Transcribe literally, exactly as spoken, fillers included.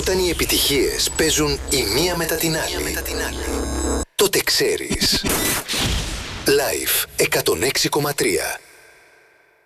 Όταν οι επιτυχίες παίζουν η μία μετά την άλλη, τότε ξέρεις. Live εκατόν έξι κόμμα τρία.